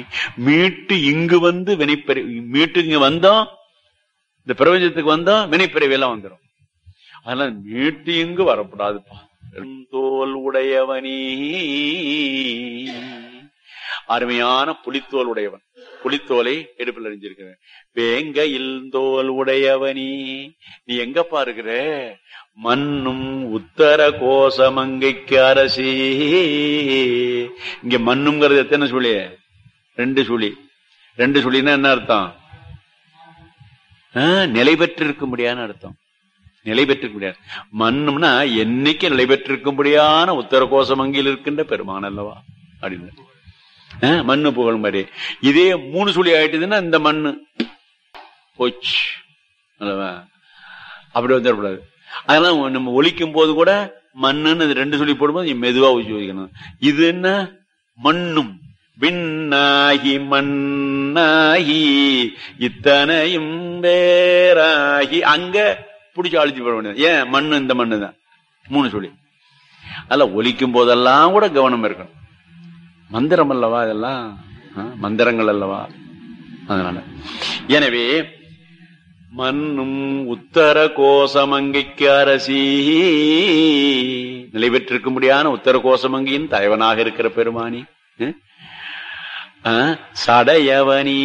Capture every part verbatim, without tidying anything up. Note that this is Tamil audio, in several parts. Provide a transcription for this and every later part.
மீட்டு இங்கு வந்து வினைப்பிறவி மீட்டு இங்க வந்தோம், இந்த பிரபஞ்சத்துக்கு வந்தோம் வினைப்பிறவி எல்லாம் வந்துடும். அதனால மீட்டு இங்கு வரக்கூடாதுப்பா. தோல் உடையவனே, அருமையான புலித்தோல் உடையவன். புலித்தோலை எடுப்பில் அறிஞ்சிருக்கிறேன். வேங்கையில் தோல் உடையவனே, நீ எங்கப்பா இருக்கிற? மண்ணும் உத்தர கோசமங்கைக்கு அரசி. இங்க மண்ணுங்கிறது எத்தனை சுழி? ரெண்டு சுழி. ரெண்டு சுழின்னா என்ன அர்த்தம்? நிலை பெற்றிருக்கும்படியான அர்த்தம். நிலை பெற்றிருக்க முடியாது. மண்ணும்னா என்னைக்கு நிலை பெற்றிருக்கும்படியான உத்தர கோசமங்கையில் இருக்கின்ற பெருமான் அல்லவா அப்படின்னு மண்ணு புகழ் மாதிரி. இதே மூணு சுழி ஆயிட்டுதுன்னா இந்த மண்ணு போச்சு அல்லவா, அப்படி வந்துடக்கூடாது. அதனால நம்ம ஒலிக்கும் போது கூட மண்ணுன்னு ரெண்டு சொல்லி போடும்போது மெதுவா உச்சரிக்கணும். இது என்ன? மண்ணும் விண்ணாகி மண்ணாகி இத்தனையும் வேறாகி, அங்க பிடிச்சி அழிச்சு போட வேண்டியது. ஏன்? மண்ணு இந்த மண்ணு தான், மூணு சொல்லி. அதனால ஒலிக்கும் போதெல்லாம் கூட கவனம் இருக்கணும். மந்திரம் அல்லவா இதெல்லாம், மந்திரங்கள் அல்லவா. அதனால எனவே மண்ணும் உத்தர கோசமங்கைக்கு அரசி, நிலை பெற்றிருக்கும்படியான உத்தர கோசமங்கையின் தலைவனாக இருக்கிற பெருமானி. சடையவனி,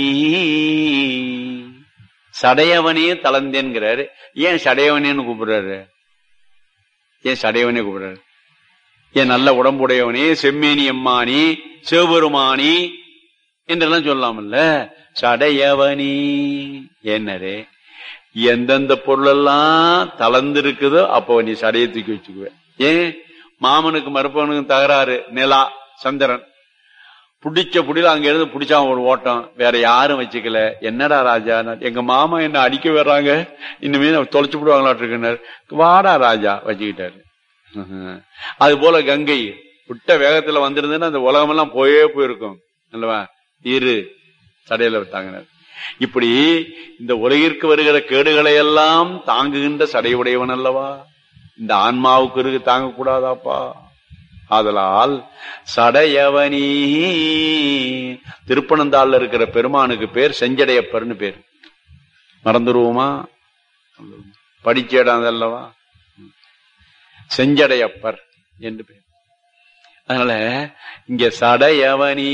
சடையவனே தளர்ந்தேன்கிறாரு. ஏன் சடையவனேன்னு கூப்பிடுறாரு? ஏன் சடையவனே கூப்பிடுறாரு? ஏன் நல்ல உடம்புடையவனே, செம்மேனி எம்மானி, சிவபெருமானி என்றெல்லாம் சொல்லலாம்ல. சடையவனி என்னரே, எந்தெந்த பொருள் எல்லாம் தளர்ந்து இருக்குதோ அப்போ நீ சடையை தூக்கி வச்சுக்குவேன். ஏன்? மாமனுக்கு மருப்பவனுக்கு தகராறு, நிலா சந்திரன் புடிச்ச புடியில அங்க இருந்து புடிச்சா ஒரு ஓட்டம், வேற யாரும் வச்சுக்கல. என்னடா ராஜா, எங்க மாமா என்ன அடிக்க வர்றாங்க, இனிமே தொலைச்சு விடுவாங்களாட்டு இருக்குனர், வாடா ராஜா வச்சுக்கிட்டாரு. அது போல கங்கை விட்ட வேகத்துல வந்திருந்தேன்னா அந்த உலகமெல்லாம் போயே போயிருக்கும் அல்லவா. இரு சடையில தாங்கினார். இப்படி இந்த உலகிற்கு வருகிற கேடுகளை எல்லாம் தாங்குகின்ற சடையுடையவன் அல்லவா. இந்த ஆன்மாவுக்கு இருக்கு தாங்கக்கூடாதாப்பா. ஆதலால் சடையவனி, திருப்பனந்தாள்ல இருக்கிற பெருமானுக்கு பேர் செஞ்சடையப்பர்னு பேர். மறந்துருவோமா? படிச்சேடாது அல்லவா, செஞ்சடையப்பர் என்று பேர். அதனால இங்க சடையவனி,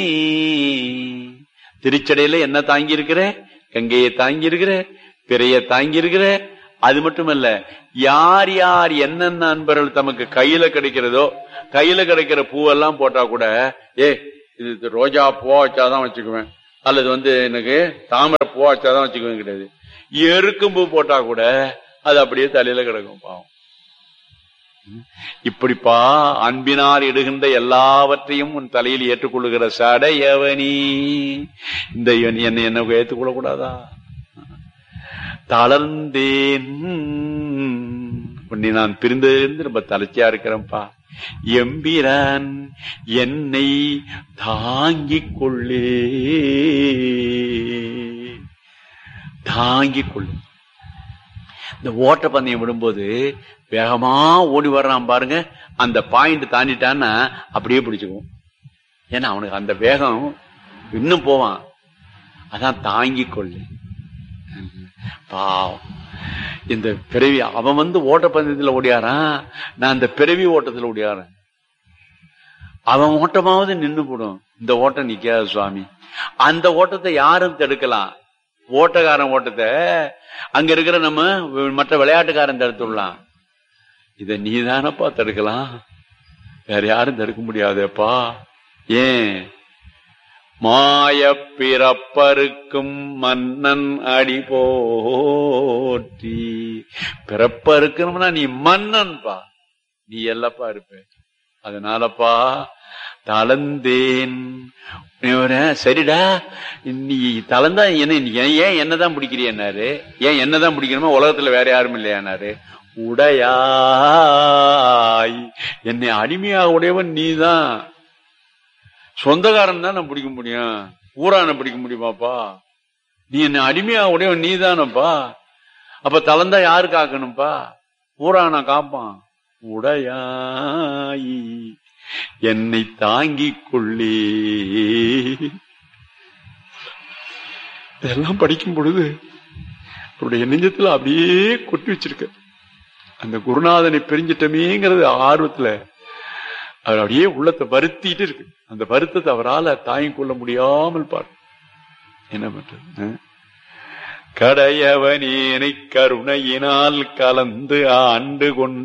திருச்சடையில என்ன தாங்கி இருக்கிற? கங்கையை தாங்கி இருக்கிற, பிறைய தாங்கி இருக்கிற. அது மட்டுமல்ல, யார் யார் என்னென்ன அன்பர்கள் தமக்கு கையில கிடைக்கிறதோ, கையில கிடைக்கிற பூவெல்லாம் போட்டா கூட, ஏ இது ரோஜா பூவா வச்சாதான் வச்சுக்குவேன், அல்லது வந்து எனக்கு தாமரை பூவா வச்சாதான் வச்சுக்குவேன் கிடையாது. எருக்கும் பூ போட்டா கூட அது அப்படியே தலையில கிடக்கும் பாவம். இப்படிப்பா அன்பினால் இடுகின்ற எல்லாவற்றையும் உன் தலையில் ஏற்றுக்கொள்ளுகிற சடையவனி, இந்த என்னை என்ன ஏற்றுக்கொள்ள கூடாதா? தளர்ந்தேன், உன்னை நான் பிரிந்ததிலிருந்து ரொம்ப தளர்ச்சியா இருக்கிறேன்ப்பா. எம்பிரான் என்னை தாங்கிக் கொள்ளே, தாங்கிக் கொள்ளு. இந்த ஓட்ட பந்தயம் விடும்போது வேகமா ஓடி வர்றான் பாருங்க, அந்த பாயிண்ட் தாண்டிட்டான்னா அப்படியே பிடிச்சுக்குவோம். ஏன்னா அவனுக்கு அந்த வேகம் இன்னும் போவான். அதான் தாங்கிக் கொள்ளு. பாவம் இந்த பிறவி, அவன் வந்து ஓட்டப்பந்தயத்துல ஓடியாரான், நான் இந்த பிறவி ஓட்டத்துல ஓடியாரன். அவன் ஓட்டமாவது நின்று போடும், இந்த ஓட்டம் நிக்காது சுவாமி. அந்த ஓட்டத்தை யாரும் தடுக்கலாம்? ஓட்டக்காரன் ஓட்டத்தை அங்க இருக்கிற நம்ம மற்ற விளையாட்டுக்காரன் தடுத்துடலாம். இத நீதானப்பா தடுக்கலாம், வேற யாரும் தடுக்க முடியாதேப்பா. ஏன்? மாய பிறப்பருக்கும் மன்னன் அடி போற்றி. பிறப்பருக்கணும்னா நீ மன்னன்பா, நீ எல்லாப்பா இருப்ப. அதனாலப்பா தளர்ந்தேன். சரிடா, நீ தளர்ந்தா என்ன, ஏன் என்னதான் பிடிக்கிறியன்னாரு. ஏன் என்னதான் பிடிக்கணுமா, உலகத்துல வேற யாரும் இல்லையானாரு. உடையாய், என்னை அடிமையாக உடையவன் நீதான். சொந்தக்காரன் தான் நான் பிடிக்க முடியும், ஊரான பிடிக்க முடியுமாப்பா? நீ என்ன அடிமையா உடையவன் நீதானப்பா. அப்ப தளர்ந்தா யாரு காக்கணும்ப்பா? ஊரான காப்பான். உடையாய் என்னை தாங்கிக் கொள்ளே. இதெல்லாம் படிக்கும் பொழுது அவருடைய நெஞ்சத்துல அப்படியே கொட்டி வச்சிருக்க. அந்த குருநாதனை பிரிஞ்சிட்டமேங்கிறது ஆர்வத்துல அவர் அப்படியே உள்ளத்தை வருத்திட்டு இருக்கு. அந்த வருத்தத்தை அவரால் தாங்கிக் கொள்ள முடியாமல் பாரு. என்ன பண்றது? கடையவனேனை கருணையினால் கலந்து ஆண்டு கொண்ட